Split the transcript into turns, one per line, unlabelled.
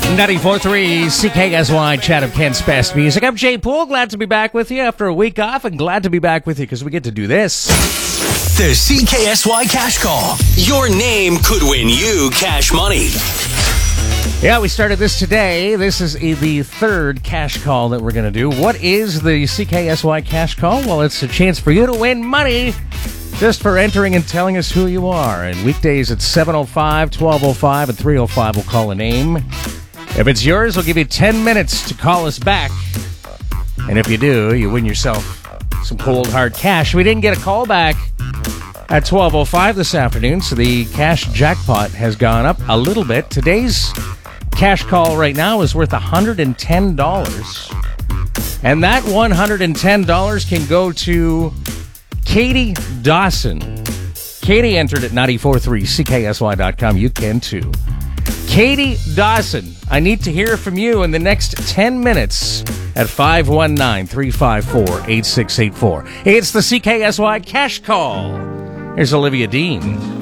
94.3 CKSY, Chatham, Kent's best music. I'm Jay Poole. Glad to be back with you after a week off, and glad to be back with you because we get to do this.
The CKSY Cash Call. Your name could win you cash money.
Yeah, we started this today. This is the third cash call that we're going to do. What is the CKSY Cash Call? Well, it's a chance for you to win money just for entering and telling us who you are. And weekdays at 7:05, 12:05, and 3:05, we'll call a name. If it's yours, we'll give you 10 minutes to call us back. And if you do, you win yourself some cold, hard cash. We didn't get a call back at 12:05 this afternoon, so the cash jackpot has gone up a little bit. Today's cash call right now is worth $110. And that $110 can go to Katie Dawson. Katie entered at 94.3 CKSY.com. You can too. Katie Dawson, I need to hear from you in the next 10 minutes at 519-354-8684. It's the CKSY Cash Call. Here's Olivia Dean.